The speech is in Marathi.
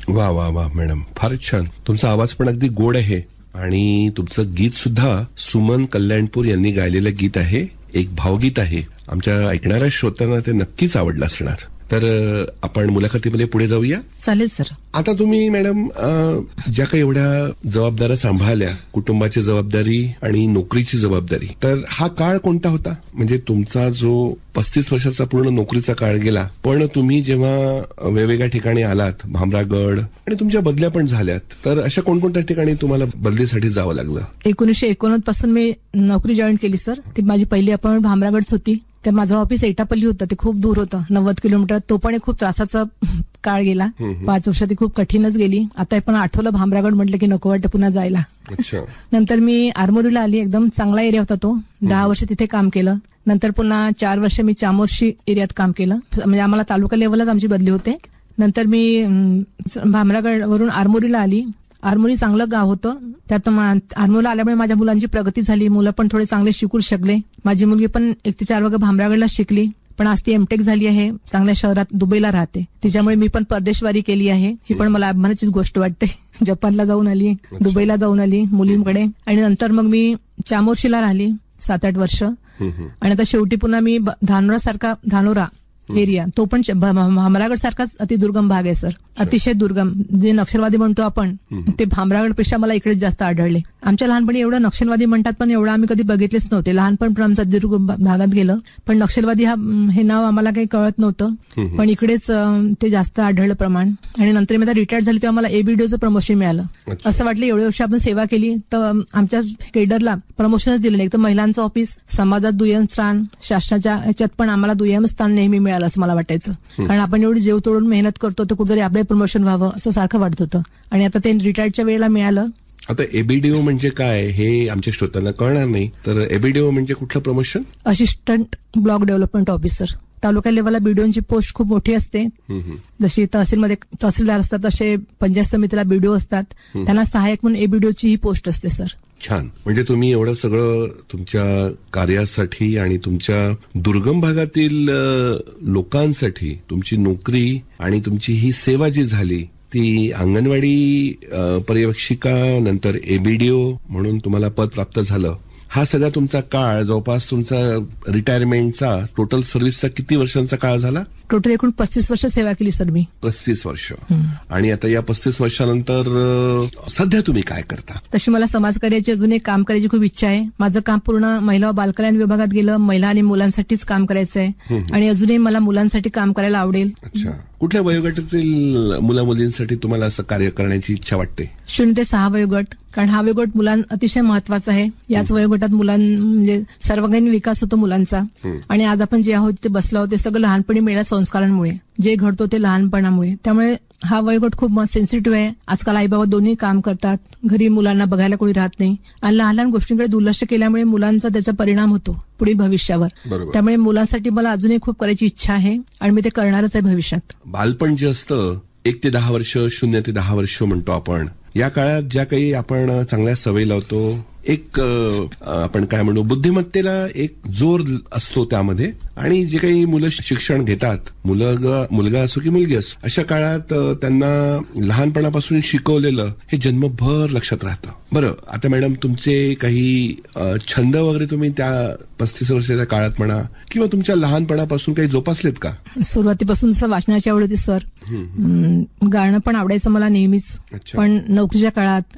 वा वा वा मॅडम, फारच छान. तुमचा आवाज पण अगदी गोड आहे आणि तुमचं गीत सुद्धा सुमन कल्याणपूर यांनी गायलेलं गीत आहे. एक भावगीत आहे. आमच्या ऐकणाऱ्या श्रोत्यांना ते नक्कीच आवडलं असणार. तर आपण मुलाखतीमध्ये पुढे जाऊया. चालेल सर. आता तुम्ही मॅडम ज्या काही एवढ्या जबाबदाऱ्या सांभाळल्या, कुटुंबाची जबाबदारी आणि नोकरीची जबाबदारी, तर हा काळ कोणता होता? म्हणजे तुमचा जो 35 वर्षाचा पूर्ण नोकरीचा काळ गेला, पण तुम्ही जेव्हा वेगवेगळ्या ठिकाणी आलात, भामरागड, आणि तुमच्या बदल्या पण झाल्यात, तर अशा कोणकोणत्या ठिकाणी तुम्हाला बदलीसाठी जावं लागलं? 1989 पासून मी नोकरी जॉईन केली सर. ती माझी पहिली अपॉइंटमेंट भामरागडच होती. तर माझं ऑफिस एटापल्ली होतं. ते खूप दूर होतं, 90 किलोमीटर. तो पण एक खूप त्रासाचा काळ गेला. 5 वर्ष ती खूप कठीणच गेली. आता पण आठवलं भामरागड म्हटलं की नको वाटतं पुन्हा जायला. नंतर मी आरमोरीला आली. एकदम चांगला एरिया होता तो. 10 वर्ष तिथे काम केलं. नंतर पुन्हा 4 वर्ष मी चामोर्शी एरियात काम केलं. म्हणजे आम्हाला तालुका लेव्हलच आमची बदली होते. नंतर मी भामरागडवरून आरमोरीला आली. आरमोरी चांगलं गाव होतं. त्यात आरमोरीला आल्यामुळे माझ्या मुलांची प्रगती झाली. मुलं पण थोडे चांगले शिकू शकले. माझी मुलगी पण 1 ते 4 वर्ग भामरागडला शिकली. पण आज ती एमटेक झाली आहे. चांगल्या शहरात दुबईला राहते. तिच्यामुळे मी पण परदेशवारी केली आहे. ही पण मला अभिमानाचीच गोष्ट वाटते. जपानला जाऊन आली, दुबईला जाऊन आली मुलींकडे. आणि नंतर मग मी चामोर्शीला राहिली 7-8 वर्ष. आणि आता शेवटी पुन्हा मी धानोरा एरिया, तो पण भामरागड सारखाच अतिदुर्गम भाग आहे सर. अतिशय दुर्गम, जे नक्षलवादी म्हणतो आपण, ते भामरागडपेक्षा मला इकडे जास्त आढळले. आमच्या लहानपणी एवढं नक्षलवादी म्हणतात, पण एवढं आम्ही कधी बघितलेच नव्हते. लहानपण पण आमचं दुर्गम भागात गेलं, पण नक्षलवादी हे नाव आम्हाला काही कळत नव्हतं. पण इकडेच ते जास्त आढळलं प्रमाण. आणि नंतर मी आता रिटायर्ड झाली तेव्हा मला एबीडीओचं प्रमोशन मिळालं. असं वाटलं एवढे वर्ष आपण सेवा केली तर आमच्या केडरला प्रमोशनच दिलं नाही. तर महिलांचं ऑफिस, समाजात दुय्यम स्थान, शासनाच्या ह्याच्यात पण आम्हाला दुय्यम स्थान नेहमी मिळालं असं मला वाटायचं. कारण आपण एवढी जीव तोडून मेहनत करतो तर कुठेतरी आपले प्रमोशन व्हावं असं सारखं वाटत होतं. आणि आता ते रिटायर्डच्या वेळेला मिळालं. आता एबीडीओ म्हणजे काय हे आमच्या श्रोत्यांना कळणार नाही, तर एबीडीओ म्हणजे कुठलं promotion? Assistant block development officer. तालुका लेव्हलला बीडीओची पोस्ट खूप मोठी असते. जशी तहसीलमध्ये तहसीलदार असतात तसे पंचायत समितीला बीडीओ असतात. त्यांना सहाय्यक म्हणून एबीडीओची ही पोस्ट असते सर. छान. म्हणजे तुम्ही एवढं सगळं तुमच्या कार्यासाठी आणि तुमच्या दुर्गम भागातील लोकांसाठी तुमची नोकरी आणि तुमची ही सेवा जी झाली ती अंगणवाडी पर्यवेक्षिका, नंतर एबीडीओ म्हणून तुम्हाला पद प्राप्त झालं. हा सगळा तुमचा काळ जवळपास तुमचा रिटायरमेंटचा टोटल सर्व्हिसचा किती वर्षांचा काळ झाला? टोटल एकूण 35 वर्ष सेवा केली सर मी. 35 वर्ष. आणि आता या 35 वर्षानंतर सध्या तुम्ही काय करता? तशी मला समाजकार्याची अजून एक काम करायची खूप इच्छा आहे. माझं काम पूर्ण महिला व बालकल्याण विभागात गेलं. महिला आणि मुलांसाठीच काम करायचं आहे. आणि अजूनही मला मुलांसाठी काम करायला आवडेल. अच्छा. कुठल्या वयोगटातील मुला मुलींसाठी तुम्हाला असं कार्य करण्याची इच्छा वाटते? 0 ते 6 वयोगट. कारण हा वयोगट अतिशय महत्वाचा आहे. याच वयोगटात म्हणजे सर्वांगीण विकास होतो मुलांचा. आणि आज आपण जे आहोत ते बसलो आहोत ते सगळं लहानपणी मिळाल्या संस्कारांमुळे, जे घडतो ते लहानपणामुळे. त्यामुळे हा वयोगट खूप सेन्सिटिव्ह आहे. आजकाल आई बाबा दोन्ही काम करतात, घरी मुलांना बघायला कोणी राहत नाही. आणि लहान लहान गोष्टींकडे दुर्लक्ष केल्यामुळे मुलांचा त्याचा परिणाम होतो पुढील भविष्यावर. त्यामुळे मुलांसाठी मला अजूनही खूप करायची इच्छा आहे आणि मी ते करणारच आहे भविष्यात. बालपण जे असतं 1 ते 10 वर्ष, 0 ते 10 वर्ष म्हणतो आपण, या काळात ज्या काही आपण चांगल्या सवयी लावतो, एक आपण काय म्हणू, बुद्धिमत्तेला एक जोर असतो त्यामध्ये. आणि जे काही मुलं शिक्षण घेतात, मुलगा असो की मुलगी असो, अशा काळात त्यांना लहानपणापासून शिकवलेलं हे जन्मभर लक्षात राहतं. बरं, आता मॅडम तुमचे काही छंद वगैरे तुम्ही त्या 35 वर्षाच्या काळात म्हणा किंवा तुमच्या लहानपणापासून काही जोपासलेत का? सुरुवातीपासून वाचनाची आवड होती सर. गाणं पण आवडायचं मला नेहमीच. पण नोकरीच्या काळात